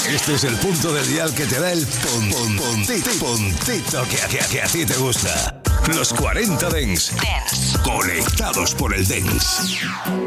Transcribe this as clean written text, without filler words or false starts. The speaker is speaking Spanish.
Este es el punto del dial que te da el puntito que a ti te gusta. Los 40 Dents. Conectados por el Dents.